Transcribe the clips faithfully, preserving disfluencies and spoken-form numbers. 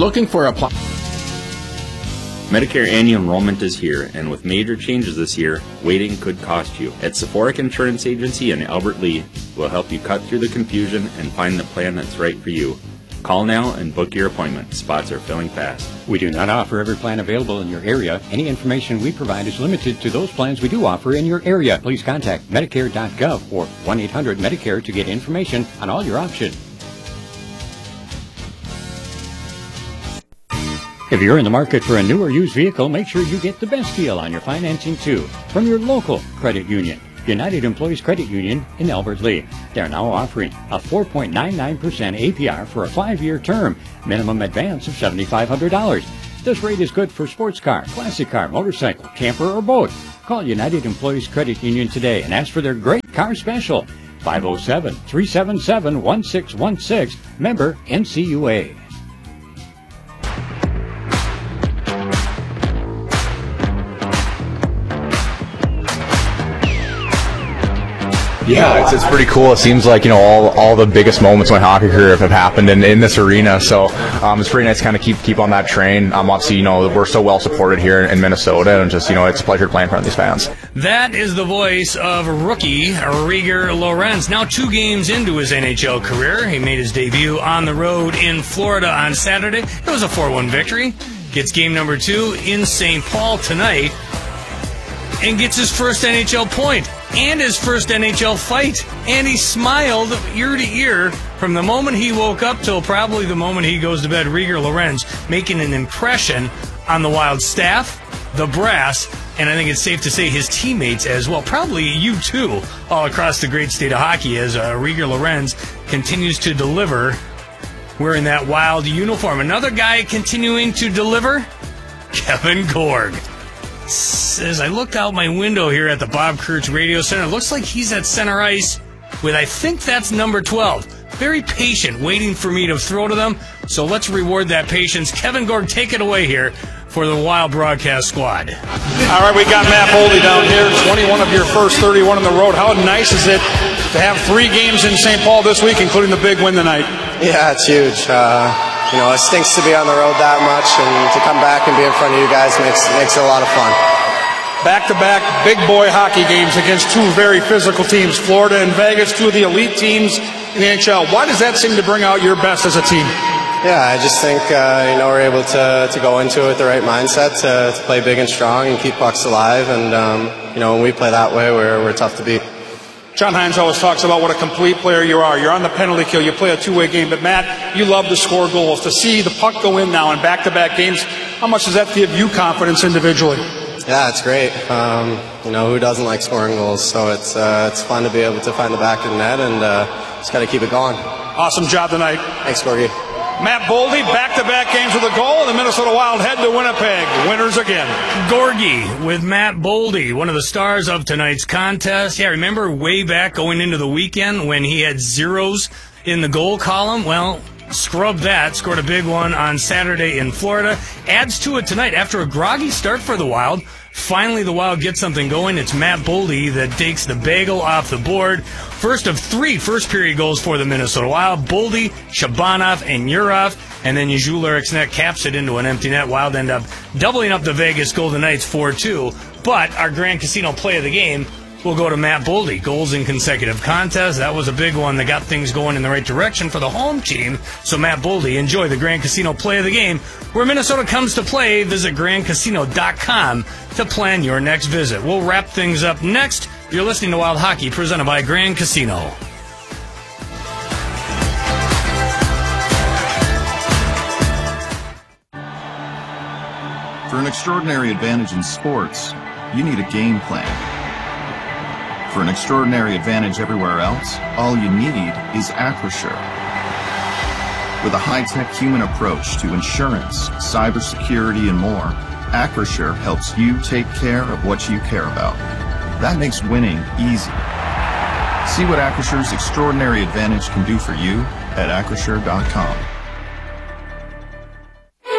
Looking for a plan? Medicare annual enrollment is here, and with major changes this year, waiting could cost you. At Sephoric Insurance Agency in Albert Lea, we'll help you cut through the confusion and find the plan that's right for you. Call now and book your appointment. Spots are filling fast. We do not offer every plan available in your area. Any information we provide is limited to those plans we do offer in your area. Please contact Medicare dot gov or one eight hundred Medicare to get information on all your options. If you're in the market for a new or used vehicle, make sure you get the best deal on your financing too from your local credit union. United Employees Credit Union in Albert Lea. They're now offering a four point nine nine percent A P R for a five-year term, minimum advance of seven thousand five hundred dollars. This rate is good for sports car, classic car, motorcycle, camper, or boat. Call United Employees Credit Union today and ask for their great car special. five oh seven, three seven seven, one six one six, member N C U A. Yeah, it's, it's pretty cool. It seems like, you know, all all the biggest moments in my hockey career have happened in, in this arena. So um, it's pretty nice to kind of keep keep on that train. Um, obviously, you know, we're so well supported here in Minnesota, and just, you know, it's a pleasure playing in front of these fans. That is the voice of rookie Rieger Lorenz. Now two games into his N H L career. He made his debut on the road in Florida on Saturday. It was a four one victory. Gets game number two in Saint Paul tonight and gets his first N H L point and his first N H L fight. And he smiled ear to ear from the moment he woke up till probably the moment he goes to bed. Rieger Lorenz making an impression on the Wild staff, the brass, and I think it's safe to say his teammates as well. Probably you too, all across the great state of hockey, as uh, Rieger Lorenz continues to deliver wearing that Wild uniform. Another guy continuing to deliver, Kevin Gorg. As I looked out my window here at the Bob Kurtz Radio Center, it looks like he's at center ice with, I think that's number twelve. Very patient, waiting for me to throw to them. So let's reward that patience. Kevin Gorg, take it away here for the Wild broadcast squad. All right, we got Matt Boldy down here, twenty-one of your first thirty-one on the road. How nice is it to have three games in Saint Paul this week, including the big win tonight? Yeah, it's huge. Uh, you know, it stinks to be on the road that much, and to come back and be in front of you guys makes makes it a lot of fun. Back-to-back big boy hockey games against two very physical teams, Florida and Vegas, two of the elite teams in the N H L. Why does that seem to bring out your best as a team? Yeah, I just think uh, you know we're able to to go into it with the right mindset to, to play big and strong and keep pucks alive, and um, you know when we play that way, we're we're tough to beat. John Hines always talks about what a complete player you are. You're on the penalty kill. You play a two-way game. But, Matt, you love to score goals. To see the puck go in now in back-to-back games, how much does that give you confidence individually? Yeah, it's great. Um, you know, who doesn't like scoring goals? So it's uh, it's fun to be able to find the back of the net, and uh, just got to keep it going. Awesome job tonight. Thanks, Gorgie. Matt Boldy, back-to-back games with a goal, and the Minnesota Wild head to Winnipeg. Winners again. Gorgie with Matt Boldy, one of the stars of tonight's contest. Yeah, remember way back going into the weekend when he had zeros in the goal column? Well, scrubbed that, scored a big one on Saturday in Florida. Adds to it tonight after a groggy start for the Wild. Finally, the Wild get something going. It's Matt Boldy that takes the bagel off the board. First of three first-period goals for the Minnesota Wild. Boldy, Shabanov, and Yurov. And then Yuzul Eriksnet caps it into an empty net. Wild end up doubling up the Vegas Golden Knights four two. But our Grand Casino play of the game will go to Matt Boldy. Goals in consecutive contests. That was a big one that got things going in the right direction for the home team. So Matt Boldy, enjoy the Grand Casino play of the game. Where Minnesota comes to play, visit grand casino dot com to plan your next visit. We'll wrap things up next. You're listening to Wild Hockey, presented by Grand Casino. For an extraordinary advantage in sports, you need a game plan. For an extraordinary advantage everywhere else, all you need is Acrisure. With a high-tech human approach to insurance, cybersecurity, and more, Acrisure helps you take care of what you care about. That makes winning easy. See what Acrisure's extraordinary advantage can do for you at acrisure dot com.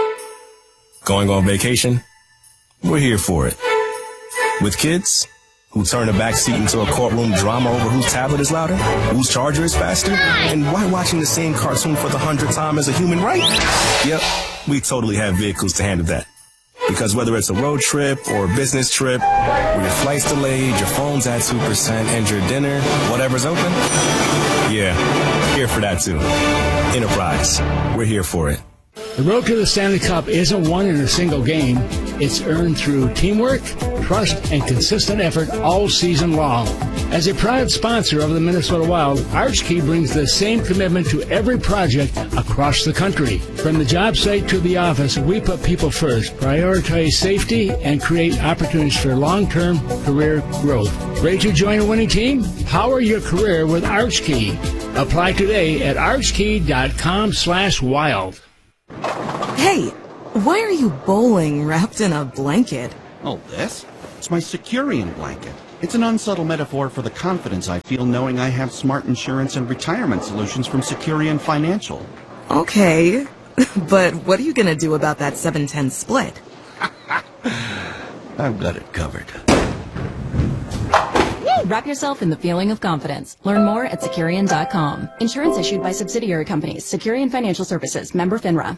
Going on vacation? We're here for it. With kids? Who turned the back seat into a courtroom drama over whose tablet is louder? Whose charger is faster? And why watching the same cartoon for the hundredth time is a human right? Yep, we totally have vehicles to handle that. Because whether it's a road trip or a business trip, where your flight's delayed, your phone's at two percent, and your dinner, whatever's open, yeah, here for that too. Enterprise, we're here for it. The road to the Stanley Cup isn't won in a single game. It's earned through teamwork, trust, and consistent effort all season long. As a proud sponsor of the Minnesota Wild, Archkey brings the same commitment to every project across the country. From the job site to the office, we put people first, prioritize safety, and create opportunities for long-term career growth. Ready to join a winning team? Power your career with Archkey. Apply today at archkey.com slash wild. Hey, why are you bowling wrapped in a blanket? Oh, this? It's my Securian blanket. It's an unsubtle metaphor for the confidence I feel knowing I have smart insurance and retirement solutions from Securian Financial. Okay, but what are you going to do about that seven ten split? I've got it covered. Wrap yourself in the feeling of confidence. Learn more at Securian dot com. Insurance issued by subsidiary companies. Securian Financial Services. Member FINRA.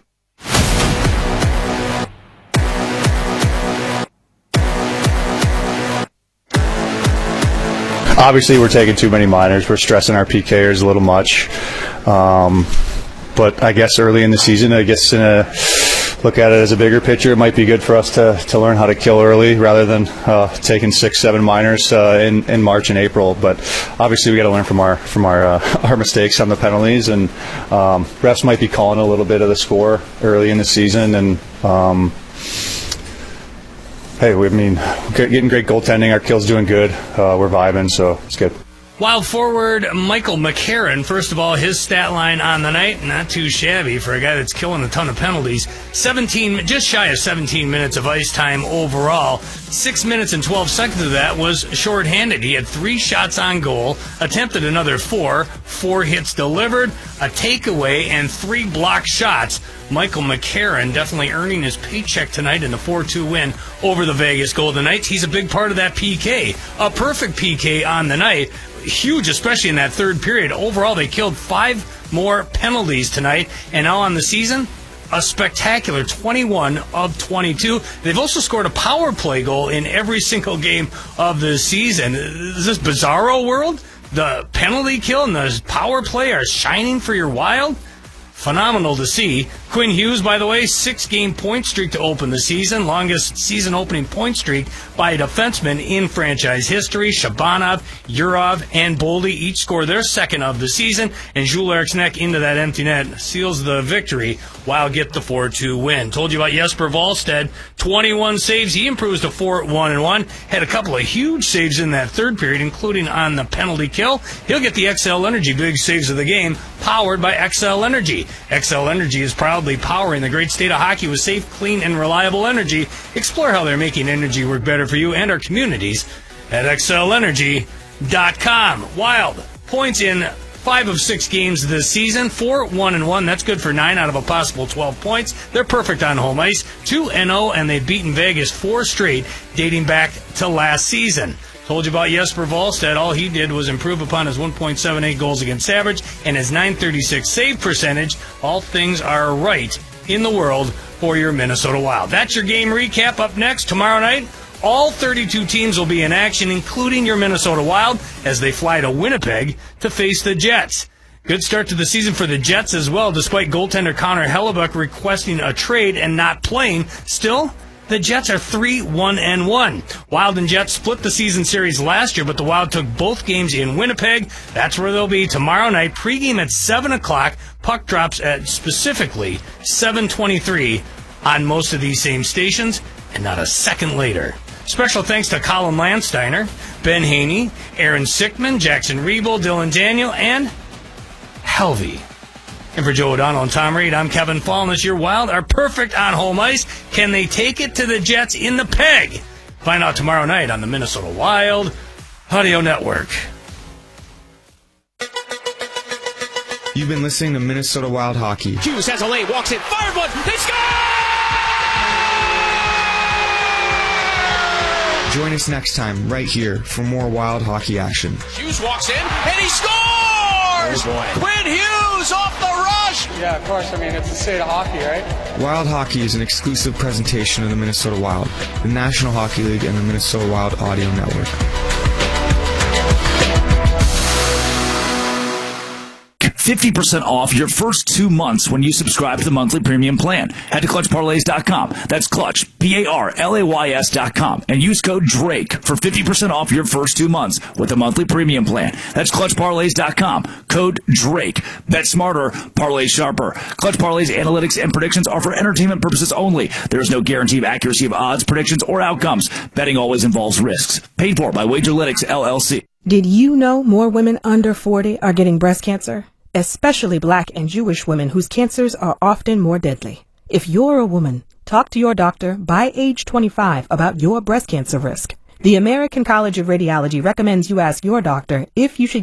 Obviously, we're taking too many minors. We're stressing our P Kers a little much. Um, but I guess early in the season, I guess in a look at it as a bigger picture, it might be good for us to, to learn how to kill early rather than uh, taking six, seven minors uh, in, in March and April. But obviously, we got to learn from our from our uh, our mistakes on the penalties, and um, refs might be calling a little bit of the score early in the season. And um, hey, we I mean getting great goaltending. Our kill's doing good. Uh, we're vibing, so it's good. Wild forward Michael McCarron, first of all, his stat line on the night, not too shabby for a guy that's killing a ton of penalties. seventeen, just shy of seventeen minutes of ice time overall. Six minutes and twelve seconds of that was shorthanded. He had three shots on goal, attempted another four, four hits delivered, a takeaway, and three blocked shots. Michael McCarron definitely earning his paycheck tonight in the four two win over the Vegas Golden Knights. He's a big part of that P K. A perfect P K on the night. Huge, especially in that third period. Overall, they killed five more penalties tonight. And now on the season, a spectacular twenty-one of twenty-two. They've also scored a power play goal in every single game of the season. Is this bizarro world? The penalty kill and the power play are shining for your Wild? Phenomenal to see. Quinn Hughes, by the way, six-game point streak to open the season. Longest season-opening point streak by a defenseman in franchise history. Shabanov, Yurov, and Boldy each score their second of the season. And Jules Eriksson into that empty net seals the victory. Wild get the four two win. Told you about Jesper Wallstedt. twenty-one saves. He improves to four one and one. Had a couple of huge saves in that third period, including on the penalty kill. He'll get the X L Energy big saves of the game, powered by X L Energy. X L Energy is proudly powering the great state of hockey with safe, clean, and reliable energy. Explore how they're making energy work better for you and our communities at X L energy dot com. Wild points in five of six games this season, four one and one. That's good for nine out of a possible twelve points. They're perfect on home ice, two and oh, and they've beaten Vegas four straight, dating back to last season. Told you about Jesper Wallstedt. All he did was improve upon his one point seven eight goals against average and his nine thirty-six save percentage. All things are right in the world for your Minnesota Wild. That's your game recap. Up next, tomorrow night, all thirty-two teams will be in action, including your Minnesota Wild, as they fly to Winnipeg to face the Jets. Good start to the season for the Jets as well, despite goaltender Connor Hellebuyck requesting a trade and not playing. Still, the Jets are three one and one. Wild and Jets split the season series last year, but the Wild took both games in Winnipeg. That's where they'll be tomorrow night. Pregame at seven o'clock. Puck drops at specifically seven twenty-three on most of these same stations, and not a second later. Special thanks to Colin Landsteiner, Ben Haney, Aaron Sickman, Jackson Rebo, Dylan Daniel, and Helvey. And for Joe O'Donnell and Tom Reed, I'm Kevin Fallon. This year, Wild are perfect on home ice. Can they take it to the Jets in the Peg? Find out tomorrow night on the Minnesota Wild Audio Network. You've been listening to Minnesota Wild Hockey. Hughes has a lane, walks in, fired one, they score! Join us next time right here for more Wild hockey action. Hughes walks in and he scores! Oh, Quinn Hughes off the rush! Yeah, of course. I mean, it's the state of hockey, right? Wild Hockey is an exclusive presentation of the Minnesota Wild, the National Hockey League, and the Minnesota Wild Audio Network. fifty percent off your first two months when you subscribe to the monthly premium plan. Head to clutch parlays dot com. That's Clutch, P A R L A Y S dot com. And use code DRAKE for fifty percent off your first two months with the monthly premium plan. That's clutch parlays dot com. Code DRAKE. Bet smarter, parlay sharper. Clutch Parlays analytics and predictions are for entertainment purposes only. There is no guarantee of accuracy of odds, predictions, or outcomes. Betting always involves risks. Paid for by Wagerlytics, L L C. Did you know more women under forty are getting breast cancer? Especially Black and Jewish women whose cancers are often more deadly. If you're a woman, talk to your doctor by age twenty-five about your breast cancer risk. The American College of Radiology recommends you ask your doctor if you should